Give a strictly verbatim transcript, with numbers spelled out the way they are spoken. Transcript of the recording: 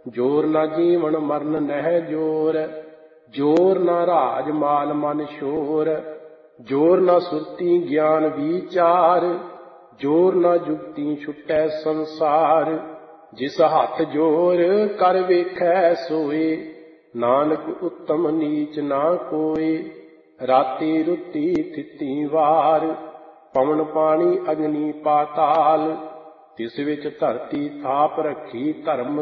ਜੋਰ ਨਾ ਜੀਵਨ ਮਰਨ ਨਹਿ ਜੋਰ, ਜੋਰ ਨਾ ਰਾਜ ਮਾਲ ਮਨ ਸ਼ੋਰ, ਜੋਰ ਨਾ ਸੁਰਤੀ ਗਿਆਨ ਵਿਚਾਰ, ਜੋਰ ਨਾ ਜੁਗਤੀ ਛੁਟੈ ਸੰਸਾਰ। ਜਿਸ ਹੱਥ ਜੋਰ ਕਰ ਵੇਖੈ ਸੋਏ, ਨਾਨਕ ਉੱਤਮ ਨੀਚ ਨਾ ਕੋਏ। ਰਾਤੀ ਰੁੱਤੀ ਥਿਤੀ ਵਾਰ, ਪਵਨ ਪਾਣੀ ਅਗਨੀ ਪਾਤਾਲ, ਤਿਸ ਵਿੱਚ ਧਰਤੀ ਥਾਪ ਰੱਖੀ ਧਰਮ